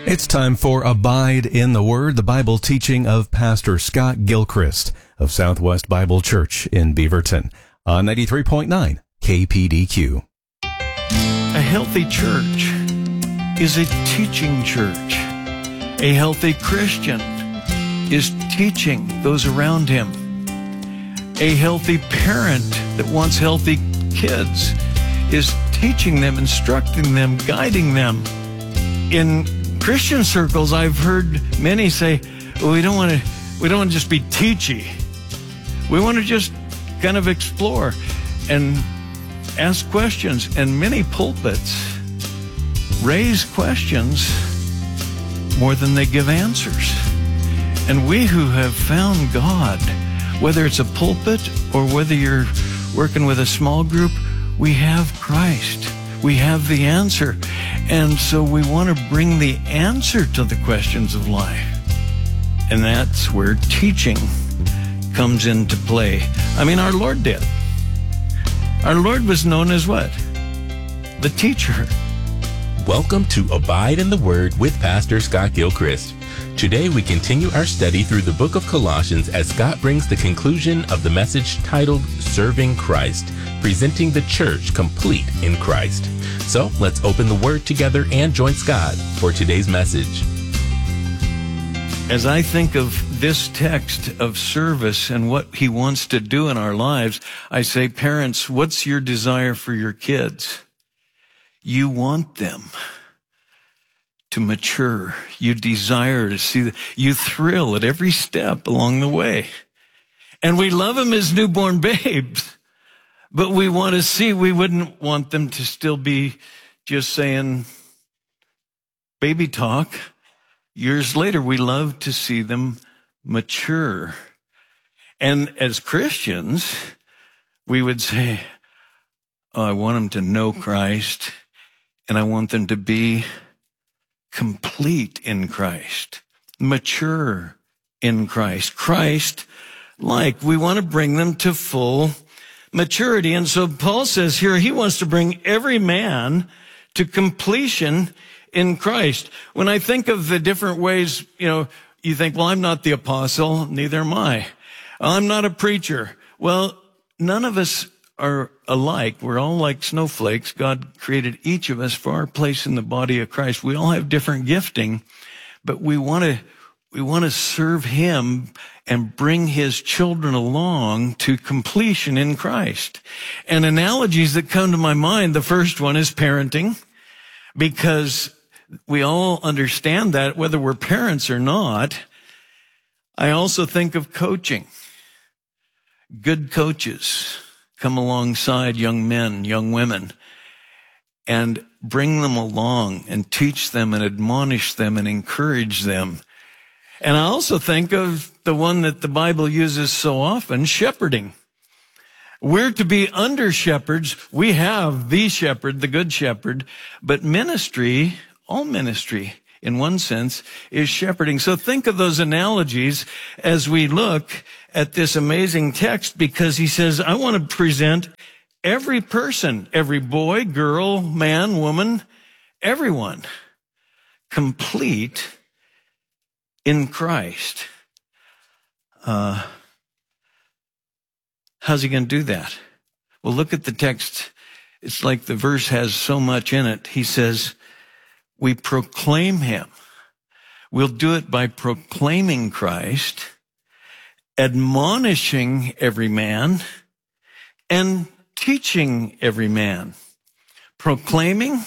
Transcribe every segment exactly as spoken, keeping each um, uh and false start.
It's time for Abide in the Word, the Bible teaching of Pastor Scott Gilchrist of Southwest Bible Church in Beaverton on ninety-three point nine K P D Q. A healthy church is a teaching church. A healthy Christian is teaching those around him. A healthy parent that wants healthy kids is teaching them, instructing them, guiding them. In Christian circles, I've heard many say, well, we don't want to we don't want to just be teachy. We want to just kind of explore and ask questions. And many pulpits raise questions more than they give answers. And we who have found God, whether it's a pulpit or whether you're working with a small group, we have Christ. We have the answer. And so we want to bring the answer to the questions of life. And that's where teaching comes into play. I mean, our Lord did. Our Lord was known as what? The teacher. Welcome to Abide in the Word with Pastor Scott Gilchrist. Today we continue our study through the book of Colossians as Scott brings the conclusion of the message titled Serving Christ, presenting the church complete in Christ. So let's open the Word together and join Scott for today's message. As I think of this text of service and what he wants to do in our lives, I say, parents, what's your desire for your kids? You want them to mature. You desire to see them. You thrill at every step along the way. And we love them as newborn babes, but we want to see, we wouldn't want them to still be just saying baby talk. Years later, we love to see them mature. And as Christians, we would say, oh, I want them to know Christ, and I want them to be complete in Christ, mature in Christ, Christ-like. We want to bring them to full maturity. And so Paul says here, he wants to bring every man to completion in Christ. When I think of the different ways, you know, you think, well, I'm not the apostle, neither am I. I'm not a preacher. Well, none of us are alike. We're all like snowflakes. God created each of us for our place in the body of Christ. We all have different gifting, but we want to we want to serve him and bring his children along to completion in Christ. And analogies that come to my mind, the first one is parenting, because we all understand that whether we're parents or not. I also think of coaching. Good coaches come alongside young men, young women, and bring them along and teach them and admonish them and encourage them. And I also think of the one that the Bible uses so often, shepherding. We're to be under shepherds. We have the shepherd, the good shepherd, but ministry, all ministry in one sense, is shepherding. So think of those analogies as we look at this amazing text, because he says, I want to present every person, every boy, girl, man, woman, everyone, complete in Christ. Uh, how's he going to do that? Well, look at the text. It's like the verse has so much in it. He says, we proclaim him. We'll do it by proclaiming Christ, admonishing every man, and teaching every man. Proclaiming,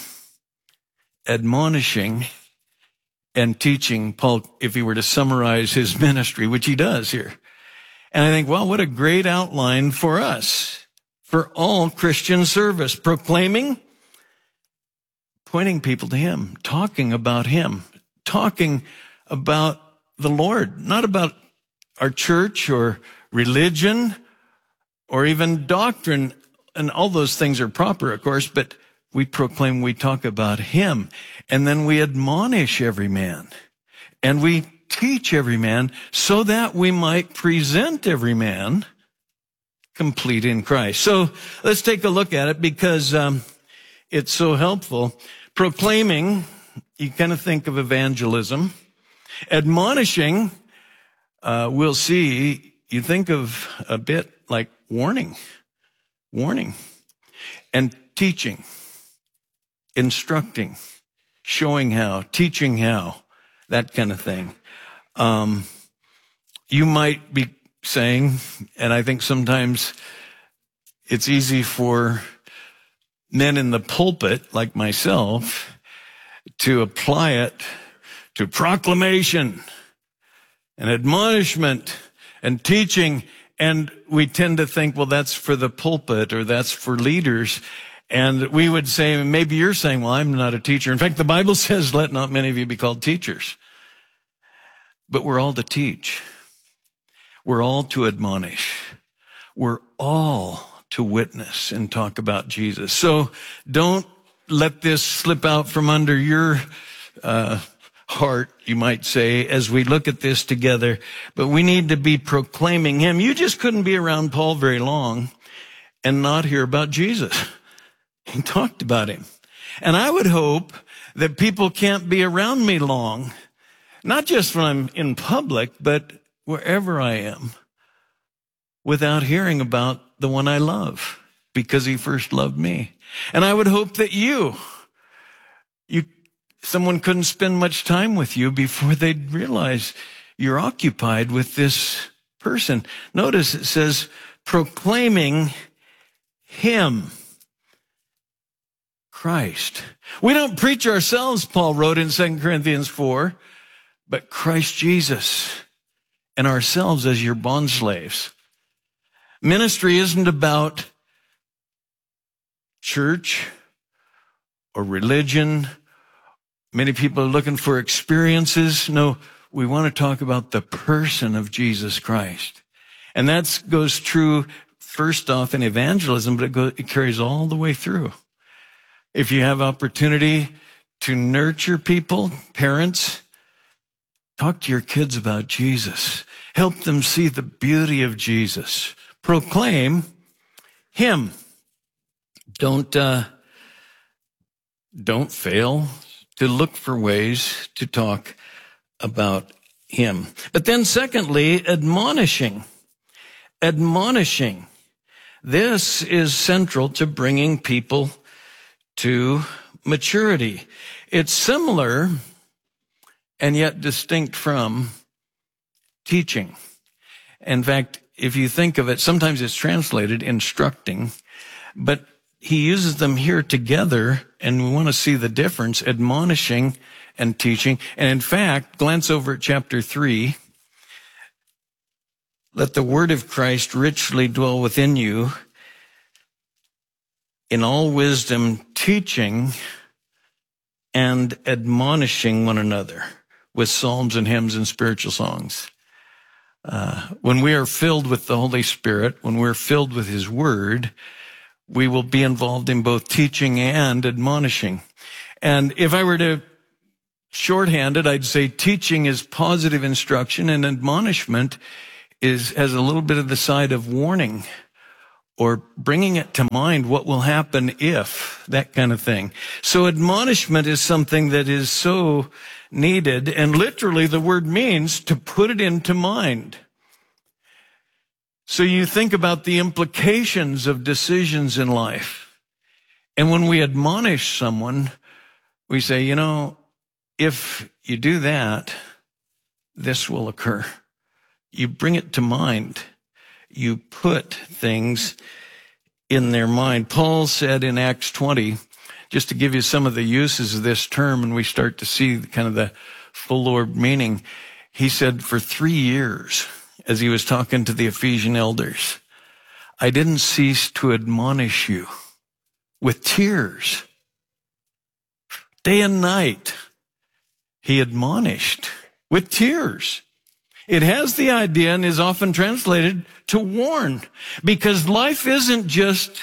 admonishing, and teaching. Paul, if he were to summarize his ministry, which he does here. And I think, well, what a great outline for us, for all Christian service. Proclaiming, pointing people to him, talking about him, talking about the Lord, not about our church or religion or even doctrine. And all those things are proper, of course, but we proclaim, we talk about him, and then we admonish every man, and we teach every man, so that we might present every man complete in Christ. So let's take a look at it, because um, it's so helpful. Proclaiming you kind of think of evangelism. Admonishing, uh, we'll see, you think of a bit like warning, warning, and teaching, instructing, showing how, teaching how, that kind of thing. Um, you might be saying, and I think sometimes it's easy for men in the pulpit, like myself, to apply it to proclamation and admonishment and teaching. And we tend to think, well, that's for the pulpit or that's for leaders. And we would say, maybe you're saying, well, I'm not a teacher. In fact, the Bible says, let not many of you be called teachers. But we're all to teach. We're all to admonish. We're all to witness and talk about Jesus. So don't let this slip out from under your uh, heart, you might say, as we look at this together. But we need to be proclaiming him. You just couldn't be around Paul very long and not hear about Jesus. He talked about him. And I would hope that people can't be around me long, not just when I'm in public, but wherever I am, without hearing about the one I love, because he first loved me. And I would hope that you, you, someone couldn't spend much time with you before they'd realize you're occupied with this person. Notice it says, proclaiming him, Christ. We don't preach ourselves, Paul wrote in Second Corinthians four, but Christ Jesus and ourselves as your bondslaves. Ministry isn't about church or religion. Many people are looking for experiences. No, we want to talk about the person of Jesus Christ. And that goes true first off in evangelism, but it, goes, it carries all the way through. If you have opportunity to nurture people, parents, talk to your kids about Jesus. Help them see the beauty of Jesus. Proclaim him. Don't, uh, don't fail to look for ways to talk about him. But then secondly, admonishing. Admonishing. This is central to bringing people to maturity. It's similar and yet distinct from teaching. In fact, if you think of it, sometimes it's translated instructing, but he uses them here together, and we want to see the difference, admonishing and teaching. And in fact, glance over at chapter three. Let the word of Christ richly dwell within you, in all wisdom, teaching and admonishing one another with psalms and hymns and spiritual songs. Uh, when we are filled with the Holy Spirit, when we're filled with his word, we will be involved in both teaching and admonishing. And if I were to shorthand it, I'd say teaching is positive instruction and admonishment is, has a little bit of the side of warning or bringing it to mind what will happen if, that kind of thing. So admonishment is something that is so needed, and literally the word means to put it into mind. So you think about the implications of decisions in life. And when we admonish someone, we say, you know, if you do that, this will occur. You bring it to mind. You put things in their mind. Paul said in Acts twenty, just to give you some of the uses of this term, and we start to see kind of the full Lord meaning, he said, for three years, as he was talking to the Ephesian elders, I didn't cease to admonish you with tears. Day and night, he admonished with tears. It has the idea and is often translated to warn, because life isn't just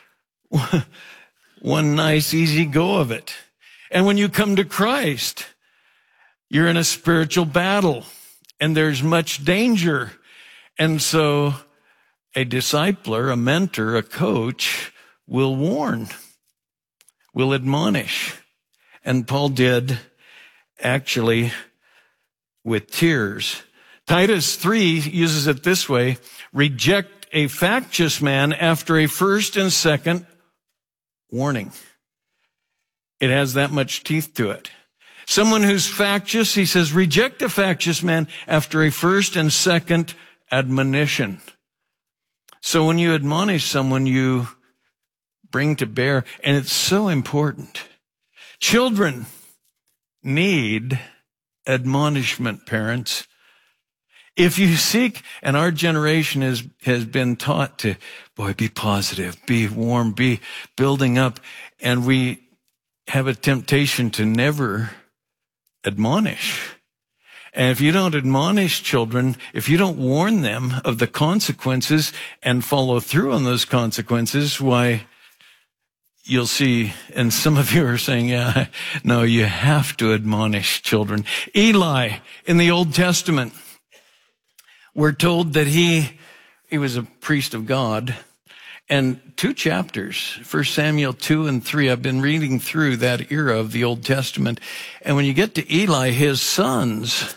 one nice, easy go of it. And when you come to Christ, you're in a spiritual battle and there's much danger. And so a discipler, a mentor, a coach will warn, will admonish. And Paul did actually with tears. Titus three uses it this way: reject a factious man after a first and second warning. It has that much teeth to it. Someone who's factious, he says, reject a factious man after a first and second admonition. So when you admonish someone, you bring to bear, and it's so important. Children need admonishment, parents. If you seek, and our generation has, has been taught to, boy, be positive, be warm, be building up, and we have a temptation to never admonish. And if you don't admonish children, if you don't warn them of the consequences and follow through on those consequences, why, you'll see, and some of you are saying, yeah, no, you have to admonish children. Eli, in the Old Testament, we're told that he, he was a priest of God. And two chapters, First Samuel two and three, I've been reading through that era of the Old Testament. And when you get to Eli, his sons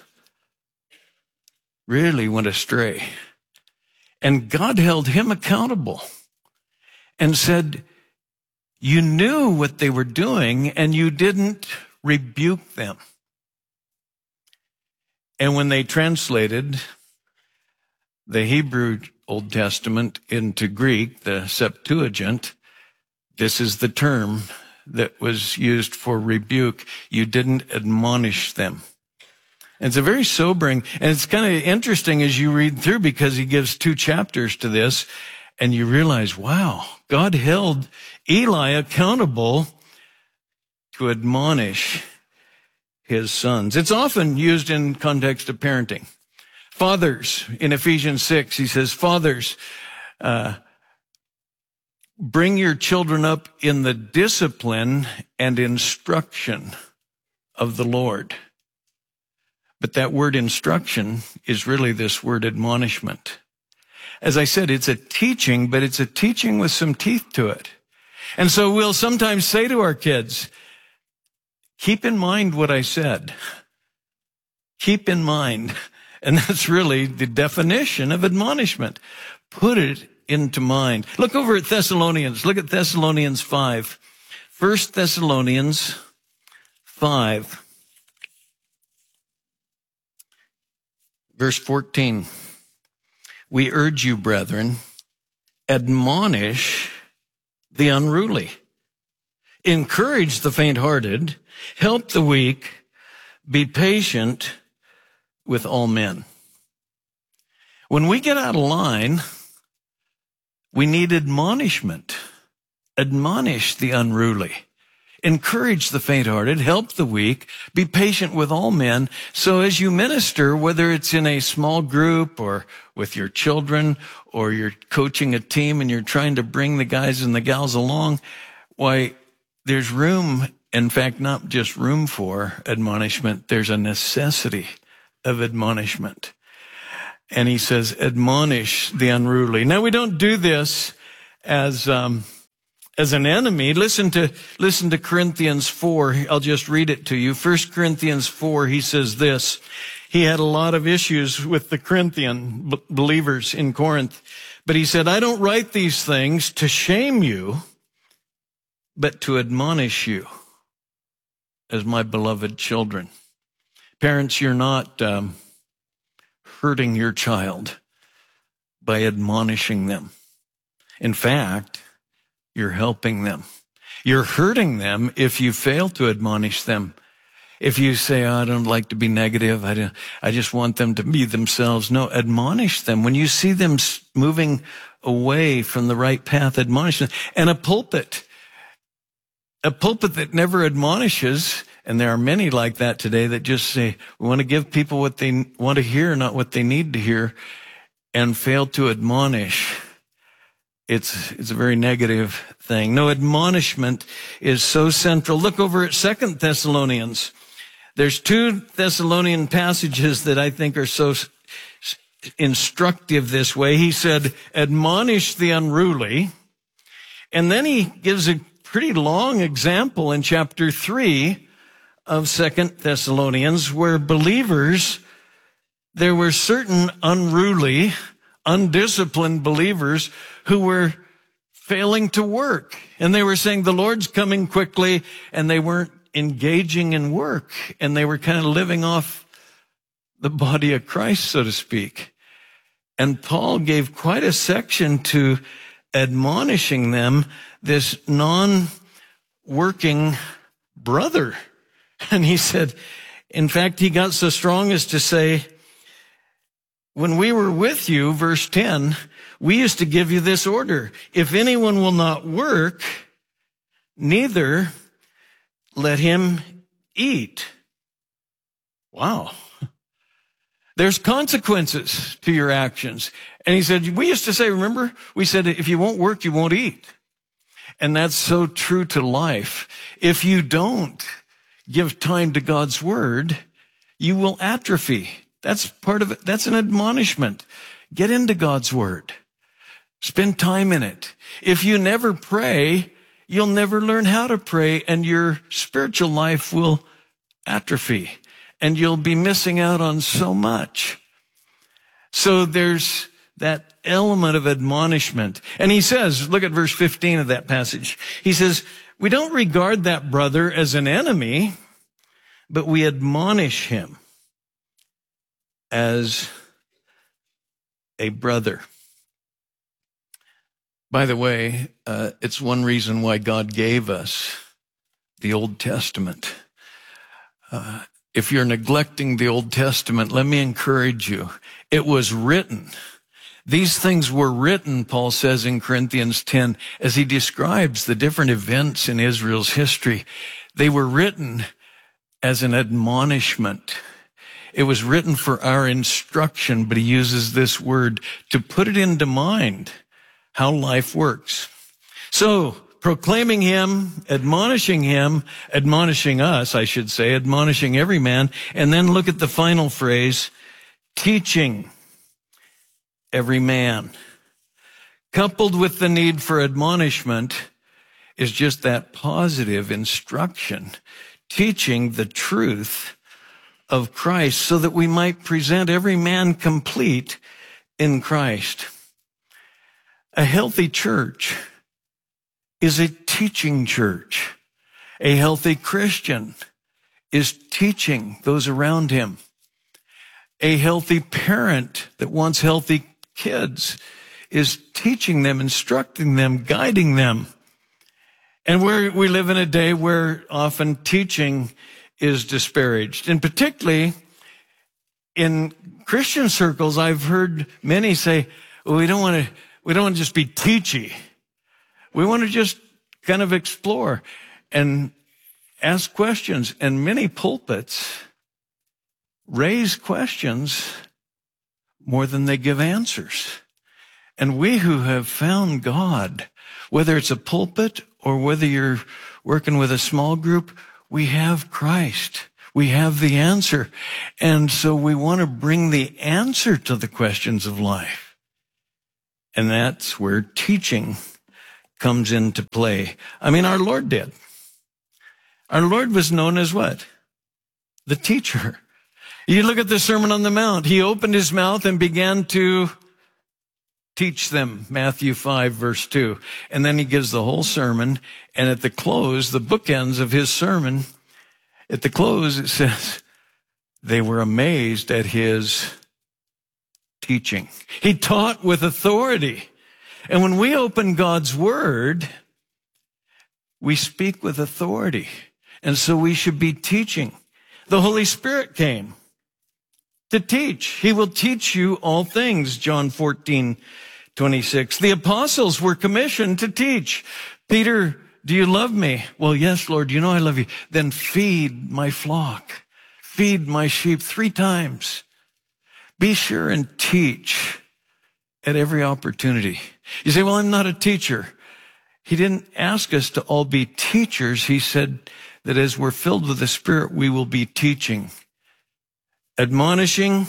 really went astray. And God held him accountable and said, you knew what they were doing and you didn't rebuke them. And when they translated the Hebrew Old Testament into Greek, the Septuagint, this is the term that was used for rebuke. You didn't admonish them. And it's a very sobering, and it's kind of interesting as you read through, because he gives two chapters to this, and you realize, wow, God held Eli accountable to admonish his sons. It's often used in context of parenting. Fathers, in Ephesians six, he says, fathers, uh, bring your children up in the discipline and instruction of the Lord. But that word instruction is really this word admonishment. As I said, it's a teaching, but it's a teaching with some teeth to it. And so we'll sometimes say to our kids, keep in mind what I said. Keep in mind. And that's really the definition of admonishment. Put it into mind. Look over at Thessalonians. Look at Thessalonians five. First Thessalonians five. Verse fourteen. We urge you, brethren, admonish the unruly. Encourage the faint-hearted. Help the weak. Be patient with all men. When we get out of line, we need admonishment. Admonish the unruly. Encourage the faint-hearted. Help the weak. Be patient with all men. So as you minister, whether it's in a small group or with your children, or you're coaching a team and you're trying to bring the guys and the gals along, why, there's room, in fact, not just room for admonishment, there's a necessity of admonishment. And he says, admonish the unruly. Now, we don't do this as um, as an enemy. Listen to listen to Corinthians four. I'll just read it to you. First Corinthians four, he says this. He had a lot of issues with the Corinthian b- believers in Corinth. But he said, I don't write these things to shame you, but to admonish you as my beloved children. Parents, you're not um, hurting your child by admonishing them. In fact, you're helping them. You're hurting them if you fail to admonish them. If you say, oh, I don't like to be negative, I, don't, I just want them to be themselves. No, admonish them. When you see them moving away from the right path, admonish them. And a pulpit, a pulpit that never admonishes, and there are many like that today that just say, we want to give people what they want to hear, not what they need to hear, and fail to admonish. It's, it's a very negative thing. No, admonishment is so central. Look over at Second Thessalonians. There's two Thessalonian passages that I think are so instructive this way. He said, admonish the unruly. And then he gives a pretty long example in chapter three of Second Thessalonians where believers, there were certain unruly, undisciplined believers who were failing to work. And they were saying the Lord's coming quickly, and they weren't engaging in work. And they were kind of living off the body of Christ, so to speak. And Paul gave quite a section to admonishing them, this non-working brother. And he said, in fact, he got so strong as to say, when we were with you, verse ten, we used to give you this order. If anyone will not work, neither let him eat. Wow. There's consequences to your actions. And he said, we used to say, remember, we said, if you won't work, you won't eat. And that's so true to life. If you don't give time to God's word, you will atrophy. That's part of it. That's an admonishment. Get into God's word. Spend time in it. If you never pray, you'll never learn how to pray, and your spiritual life will atrophy, and you'll be missing out on so much. So there's that element of admonishment. And he says, look at verse fifteen of that passage. He says, we don't regard that brother as an enemy, but we admonish him as a brother. By the way, uh, it's one reason why God gave us the Old Testament. Uh, if you're neglecting the Old Testament, let me encourage you. It was written. These things were written, Paul says in Corinthians ten, as he describes the different events in Israel's history. They were written as an admonishment. It was written for our instruction, but he uses this word to put it into mind how life works. So, proclaiming him, admonishing him, admonishing us, I should say, admonishing every man, and then look at the final phrase, teaching every man. Coupled with the need for admonishment is just that positive instruction, teaching the truth of Christ so that we might present every man complete in Christ. A healthy church is a teaching church. A healthy Christian is teaching those around him. A healthy parent that wants healthy kids is teaching them, instructing them, guiding them. And we're, we live in a day where often teaching is disparaged. And particularly in Christian circles, I've heard many say, well, we don't want to, we don't want to just be teachy. We want to just kind of explore and ask questions. And many pulpits raise questions more than they give answers. And we who have found God, whether it's a pulpit or whether you're working with a small group, we have Christ. We have the answer. And so we want to bring the answer to the questions of life. And that's where teaching comes into play. I mean, our Lord did. Our Lord was known as what? The teacher. You look at the Sermon on the Mount. He opened his mouth and began to teach them, Matthew five, verse two. And then he gives the whole sermon. And at the close, the bookends of his sermon, at the close, it says, they were amazed at his teaching. He taught with authority. And when we open God's word, we speak with authority. And so we should be teaching. The Holy Spirit came to teach. He will teach you all things, John fourteen twenty-six. The apostles were commissioned to teach. Peter, do you love me? Well, yes, Lord, you know I love you. Then feed my flock. Feed my sheep three times. Be sure and teach at every opportunity. You say, well, I'm not a teacher. He didn't ask us to all be teachers. He said that as we're filled with the Spirit, we will be teaching. Admonishing,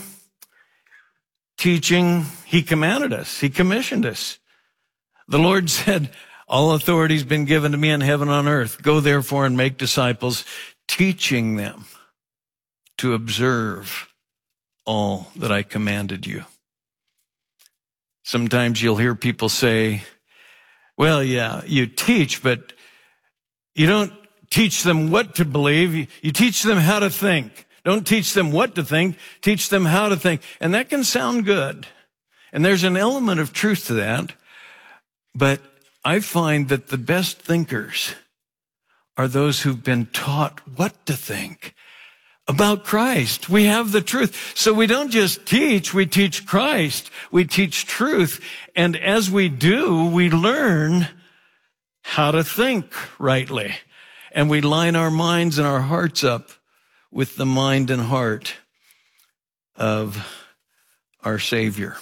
teaching, he commanded us. He commissioned us. The Lord said, all authority has been given to me in heaven and on earth. Go therefore and make disciples, teaching them to observe all that I commanded you. Sometimes you'll hear people say, well, yeah, you teach, but you don't teach them what to believe. You, you teach them how to think. Don't teach them what to think. Teach them how to think. And that can sound good. And there's an element of truth to that. But I find that the best thinkers are those who've been taught what to think about Christ. We have the truth. So we don't just teach, we teach Christ. We teach truth. And as we do, we learn how to think rightly. And we line our minds and our hearts up with the mind and heart of our Savior.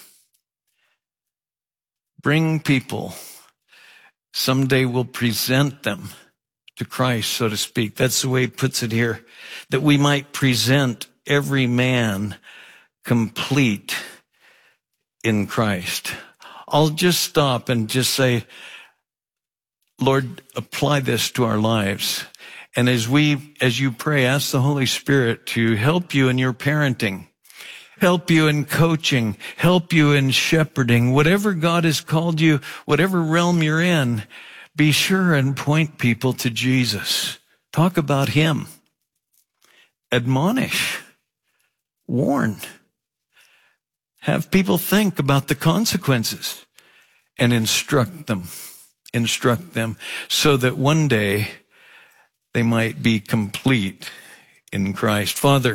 Bring people. Someday we'll present them to Christ, so to speak. That's the way he puts it here. That we might present every man complete in Christ. I'll just stop and just say, Lord, apply this to our lives. And as we, as you pray, ask the Holy Spirit to help you in your parenting, help you in coaching, help you in shepherding, whatever God has called you, whatever realm you're in, be sure and point people to Jesus. Talk about him. Admonish. Warn. Have people think about the consequences and instruct them. Instruct them so that one day they might be complete in Christ. Father,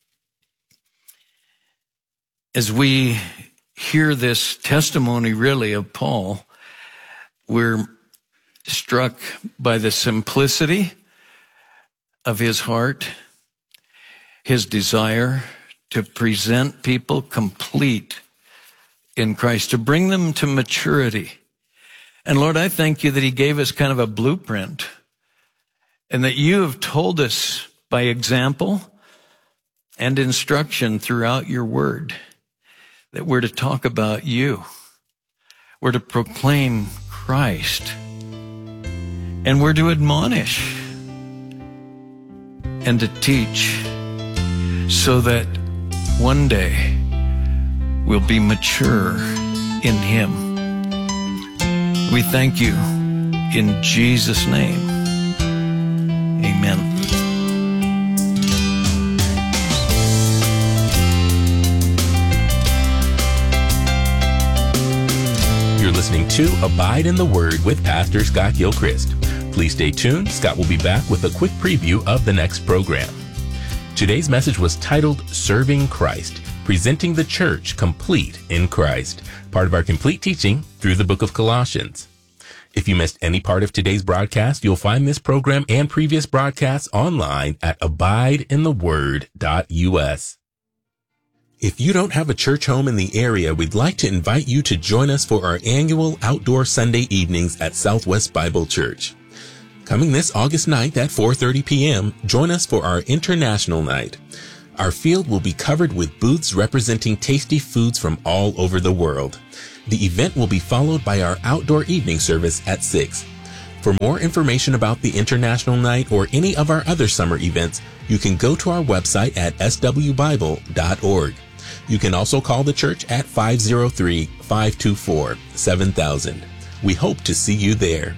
as we hear this testimony really of Paul, we're struck by the simplicity of his heart, his desire to present people complete in Christ, to bring them to maturity. And Lord, I thank you that he gave us kind of a blueprint and that you have told us by example and instruction throughout your word that we're to talk about you. We're to proclaim Christ. And we're to admonish and to teach so that one day we'll be mature in him. We thank you in Jesus' name. Amen. You're listening to Abide in the Word with Pastor Scott Gilchrist. Please stay tuned. Scott will be back with a quick preview of the next program. Today's message was titled Serving Christ, Presenting the Church Complete in Christ, part of our complete teaching through the book of Colossians. If you missed any part of today's broadcast, you'll find this program and previous broadcasts online at abide in the word dot U S. If you don't have a church home in the area, we'd like to invite you to join us for our annual outdoor Sunday evenings at Southwest Bible Church. Coming this August ninth at four thirty p.m., join us for our International Night. Our field will be covered with booths representing tasty foods from all over the world. The event will be followed by our outdoor evening service at six. For more information about the International Night or any of our other summer events, you can go to our website at s w bible dot org. You can also call the church at five oh three, five two four, seven thousand. We hope to see you there.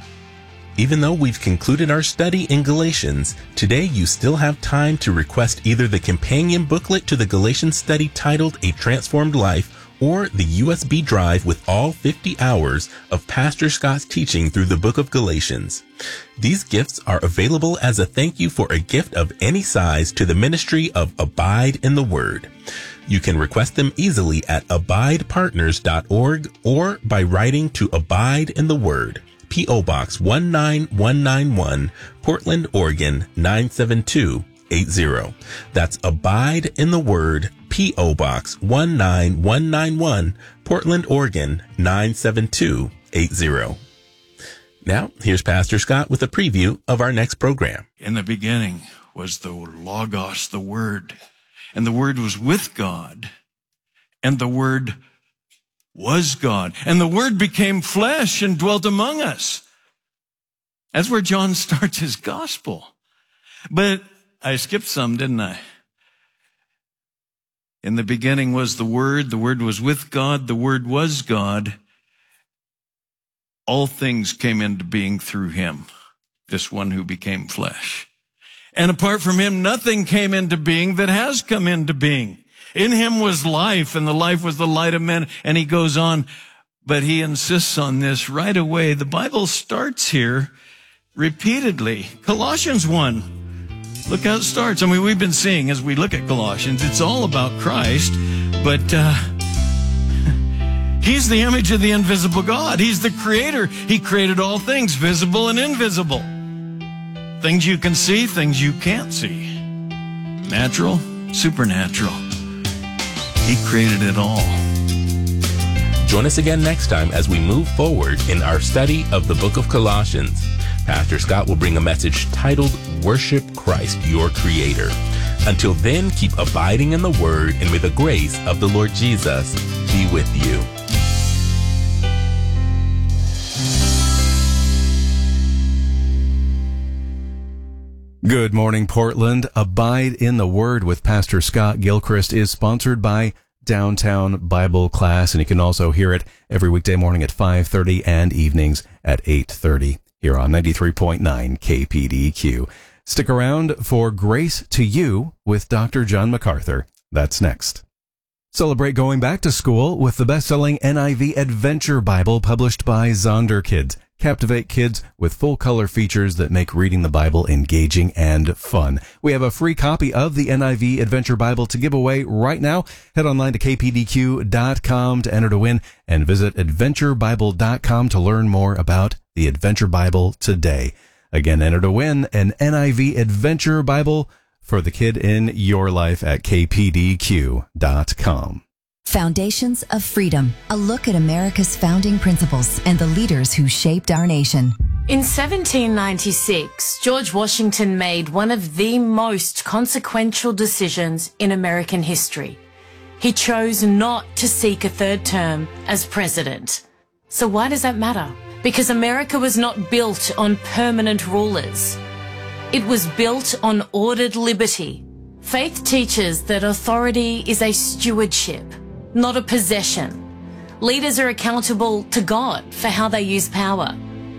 Even though we've concluded our study in Galatians, today you still have time to request either the companion booklet to the Galatians study titled A Transformed Life or the U S B drive with all fifty hours of Pastor Scott's teaching through the book of Galatians. These gifts are available as a thank you for a gift of any size to the ministry of Abide in the Word. You can request them easily at abide partners dot org or by writing to Abide in the Word, P O. Box one nine one nine one, Portland, Oregon nine seven two eight zero. That's Abide in the Word, P O. Box one nine one nine one, Portland, Oregon nine seven two eight zero. Now, here's Pastor Scott with a preview of our next program. In the beginning was the Logos, the Word, and the Word was with God, and the Word was God, and the Word became flesh and dwelt among us. That's where John starts his gospel. But I skipped some, didn't I? In the beginning was the Word. The Word was with God. The Word was God. All things came into being through him, this one who became flesh. And apart from him, nothing came into being that has come into being. In him was life, and the life was the light of men. And he goes on, but he insists on this right away. The Bible starts here repeatedly. Colossians one. Look how it starts. I mean, we've been seeing as we look at Colossians, it's all about Christ, but uh, he's the image of the invisible God. He's the creator. He created all things, visible and invisible. Things you can see, things you can't see. Natural, supernatural. He created it all. Join us again next time as we move forward in our study of the book of Colossians. Pastor Scott will bring a message titled, Worship Christ, Your Creator. Until then, keep abiding in the Word, and may the grace of the Lord Jesus be with you. Good morning, Portland. Abide in the Word with Pastor Scott Gilchrist is sponsored by Downtown Bible Class, and you can also hear it every weekday morning at five thirty and evenings at eight thirty here on ninety-three point nine K P D Q. Stick around for Grace to You with Doctor John MacArthur. That's next. Celebrate going back to school with the best-selling N I V Adventure Bible published by Zonder Kids. Captivate kids with full-color features that make reading the Bible engaging and fun. We have a free copy of the N I V Adventure Bible to give away right now. Head online to K P D Q dot com to enter to win, and visit adventure bible dot com to learn more about the Adventure Bible today. Again, enter to win an N I V Adventure Bible for the kid in your life at K P D Q dot com. Foundations of Freedom, a look at America's founding principles and the leaders who shaped our nation. In seventeen ninety-six, George Washington made one of the most consequential decisions in American history. He chose not to seek a third term as president. So why does that matter? Because America was not built on permanent rulers. It was built on ordered liberty. Faith teaches that authority is a stewardship, not a possession. Leaders are accountable to God for how they use power.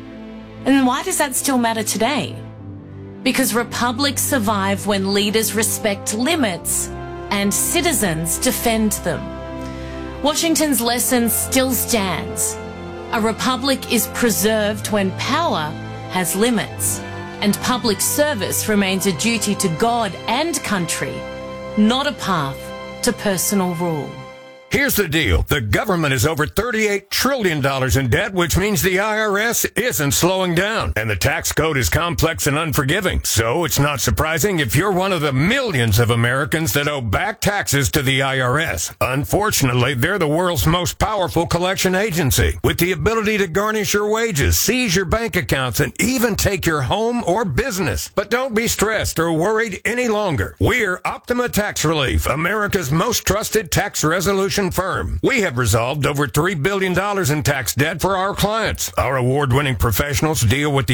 And why does that still matter today? Because republics survive when leaders respect limits and citizens defend them. Washington's lesson still stands. A republic is preserved when power has limits, and public service remains a duty to God and country, not a path to personal rule. Here's the deal. The government is over thirty-eight trillion dollars in debt, which means the I R S isn't slowing down. And the tax code is complex and unforgiving. So it's not surprising if you're one of the millions of Americans that owe back taxes to the I R S. Unfortunately, they're the world's most powerful collection agency, with the ability to garnish your wages, seize your bank accounts, and even take your home or business. But don't be stressed or worried any longer. We're Optima Tax Relief, America's most trusted tax resolution firm. We have resolved over three billion dollars in tax debt for our clients. Our award-winning professionals deal with the